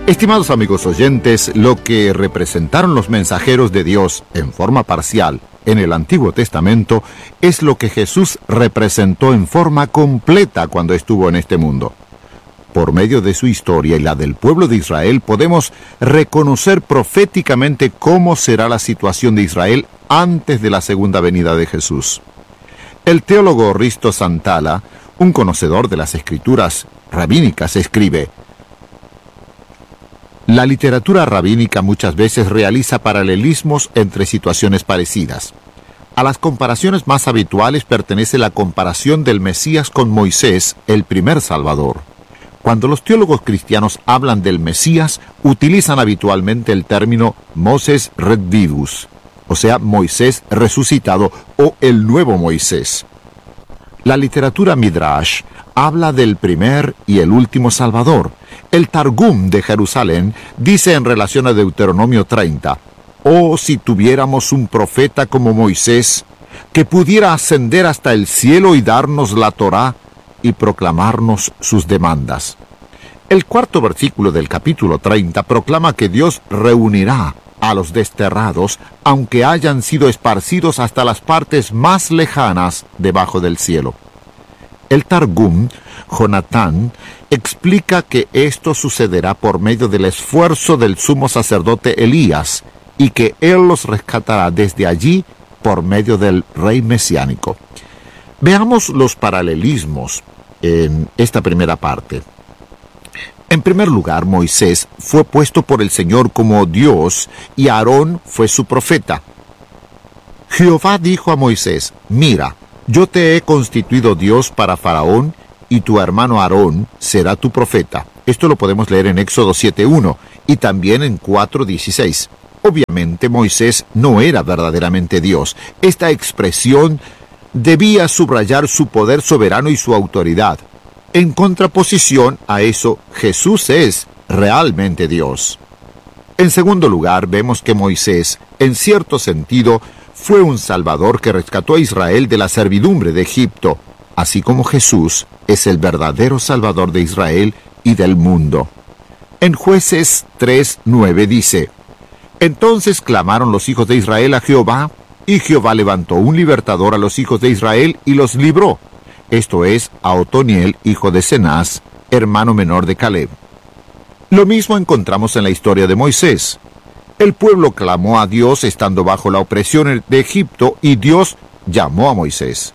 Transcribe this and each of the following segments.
Estimados amigos oyentes, lo que representaron los mensajeros de Dios en forma parcial en el Antiguo Testamento es lo que Jesús representó en forma completa cuando estuvo en este mundo. Por medio de su historia y la del pueblo de Israel, podemos reconocer proféticamente cómo será la situación de Israel antes de la segunda venida de Jesús. El teólogo Risto Santala, un conocedor de las escrituras rabínicas, escribe: la literatura rabínica muchas veces realiza paralelismos entre situaciones parecidas. A las comparaciones más habituales pertenece la comparación del Mesías con Moisés, el primer Salvador. Cuando los teólogos cristianos hablan del Mesías, utilizan habitualmente el término Moses redivivus, o sea, Moisés resucitado o el nuevo Moisés. La literatura Midrash habla del primer y el último Salvador. El Targum de Jerusalén dice en relación a Deuteronomio 30, «Oh, si tuviéramos un profeta como Moisés, que pudiera ascender hasta el cielo y darnos la Torá y proclamarnos sus demandas». El cuarto versículo del capítulo 30 proclama que Dios reunirá a los desterrados, aunque hayan sido esparcidos hasta las partes más lejanas debajo del cielo. El Targum, Jonatán, explica que esto sucederá por medio del esfuerzo del sumo sacerdote Elías, y que él los rescatará desde allí por medio del rey mesiánico. Veamos los paralelismos en esta primera parte. En primer lugar, Moisés fue puesto por el Señor como Dios y Aarón fue su profeta. Jehová dijo a Moisés: «Mira, yo te he constituido Dios para Faraón y tu hermano Aarón será tu profeta». Esto lo podemos leer en Éxodo 7:1 y también en 4:16. Obviamente Moisés no era verdaderamente Dios. Esta expresión debía subrayar su poder soberano y su autoridad. En contraposición a eso, Jesús es realmente Dios. En segundo lugar, vemos que Moisés, en cierto sentido, fue un salvador que rescató a Israel de la servidumbre de Egipto, así como Jesús es el verdadero salvador de Israel y del mundo. En Jueces 3:9 dice: «Entonces clamaron los hijos de Israel a Jehová, y Jehová levantó un libertador a los hijos de Israel y los libró». Esto es, a Otoniel, hijo de Cenaz, hermano menor de Caleb. Lo mismo encontramos en la historia de Moisés. El pueblo clamó a Dios estando bajo la opresión de Egipto y Dios llamó a Moisés.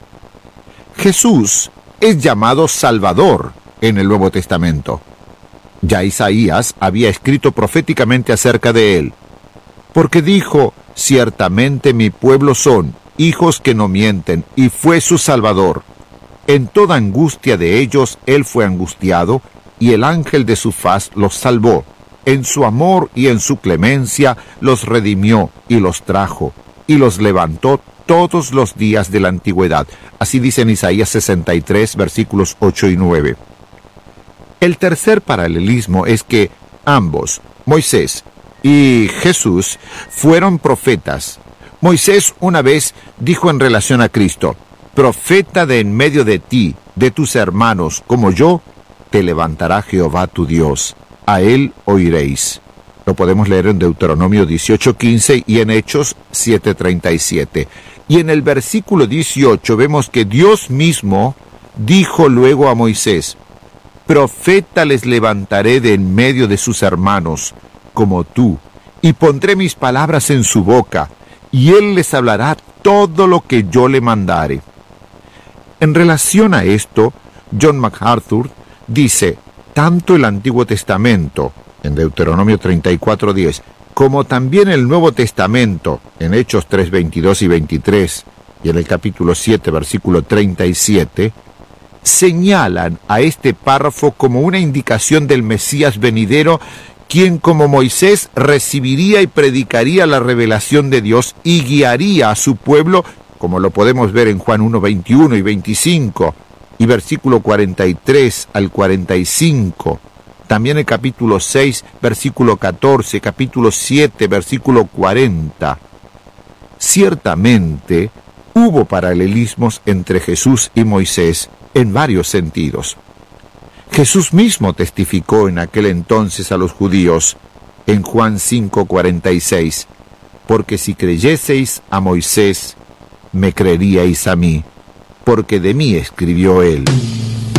Jesús es llamado Salvador en el Nuevo Testamento. Ya Isaías había escrito proféticamente acerca de él, porque dijo: «Ciertamente mi pueblo son hijos que no mienten, y fue su Salvador. En toda angustia de ellos él fue angustiado, y el ángel de su faz los salvó. En su amor y en su clemencia los redimió y los trajo, y los levantó todos los días de la antigüedad». Así dice en Isaías 63, versículos 8 y 9. El tercer paralelismo es que ambos, Moisés y Jesús, fueron profetas. Moisés una vez dijo en relación a Cristo: «Profeta de en medio de ti, de tus hermanos, como yo, te levantará Jehová tu Dios. A él oiréis». Lo podemos leer en Deuteronomio 18:15 y en Hechos 7:37. Y en el versículo 18 vemos que Dios mismo dijo luego a Moisés: «Profeta les levantaré de en medio de sus hermanos, como tú, y pondré mis palabras en su boca, y él les hablará todo lo que yo le mandare». En relación a esto, John MacArthur dice: tanto el Antiguo Testamento, en Deuteronomio 34:10, como también el Nuevo Testamento, en Hechos 3:22 y 23, y en el capítulo 7, versículo 37, señalan a este párrafo como una indicación del Mesías venidero, quien como Moisés recibiría y predicaría la revelación de Dios y guiaría a su pueblo, como lo podemos ver en Juan 1:21 y 25, y versículo 43 al 45. También el capítulo 6, versículo 14, capítulo 7, versículo 40. Ciertamente, hubo paralelismos entre Jesús y Moisés en varios sentidos. Jesús mismo testificó en aquel entonces a los judíos, en Juan 5:46, porque si creyeseis a Moisés, me creeríais a mí, porque de mí escribió él.